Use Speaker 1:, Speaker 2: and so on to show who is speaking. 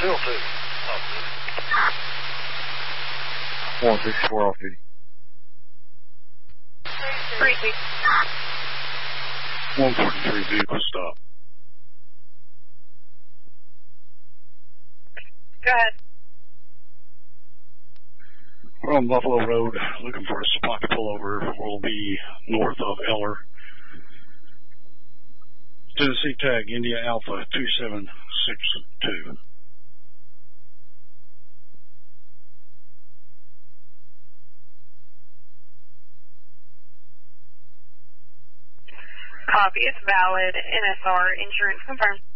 Speaker 1: Still 2. Off duty.
Speaker 2: 164 off duty.
Speaker 3: 143 vehicle stop.
Speaker 4: Go ahead.
Speaker 3: We're on Buffalo Road looking for a spot to pull over. We'll be north of Eller. Tennessee tag India Alpha 2762.
Speaker 4: Copy. It's valid. NSR. Insurance confirmed.